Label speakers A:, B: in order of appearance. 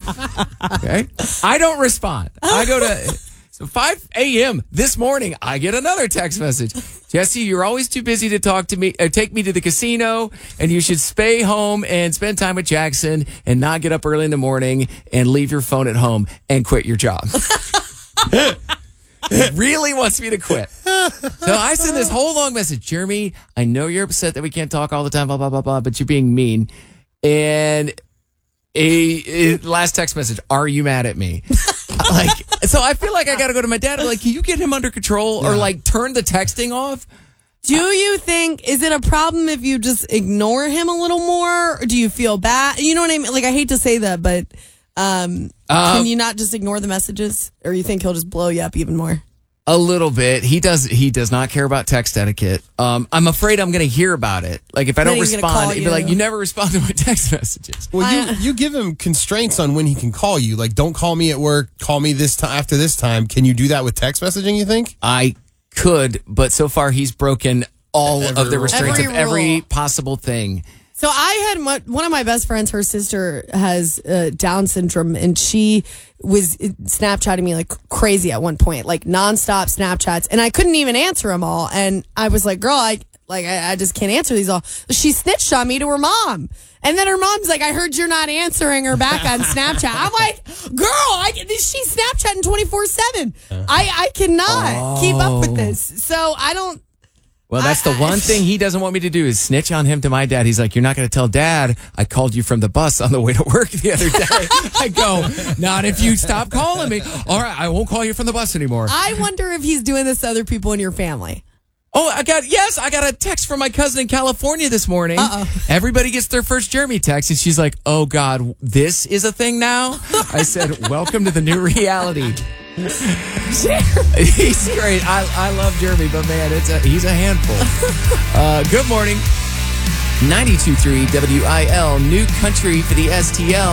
A: Okay? I don't respond. I go to... So 5 a.m. this morning, I get another text message. Jesse, you're always too busy to talk to me. Take me to the casino, and you should stay home and spend time with Jackson and not get up early in the morning and leave your phone at home and quit your job. He really wants me to quit. So I send this whole long message. Jeremy, I know you're upset that we can't talk all the time, blah, blah, blah, blah, but you're being mean. And a last text message, are you mad at me? So I feel like I got to go to my dad and be like, can you get him under control or like turn the texting off?
B: Do you think, is it a problem if you just ignore him a little more? Or do you feel bad? You know what I mean? Like, I hate to say that, but can you not just ignore the messages? Or you think he'll just blow you up even more?
A: A little bit. He does not care about text etiquette. I'm afraid I'm going to hear about it. Like, if I don't respond, he'd be like, you never respond to my text messages.
C: Well, you give him constraints on when he can call you. Like, don't call me at work. Call me this time after this time. Can you do that with text messaging, you think?
A: I could, but so far he's broken all of the restraints of every possible thing.
B: So I had one of my best friends, her sister has Down syndrome, and she was Snapchatting me like crazy at one point, like nonstop Snapchats, and I couldn't even answer them all. And I was like, girl, I just can't answer these all. She snitched on me to her mom. And then her mom's like, I heard you're not answering her back on Snapchat. I'm like, girl, she's Snapchatting 24/7. I cannot keep up with this. So I don't.
A: Well, that's the one thing he doesn't want me to do is snitch on him to my dad. He's like, you're not going to tell Dad I called you from the bus on the way to work the other day. I go, not if you stop calling me. All right, I won't call you from the bus anymore.
B: I wonder if he's doing this to other people in your family.
A: Oh, I got a text from my cousin in California this morning. Everybody gets their first Jeremy text, and she's like, oh, God, this is a thing now? I said, welcome to the new reality. He's great. I love Jeremy, but man, he's a handful. Good morning. 92.3 WIL, New Country for the STL.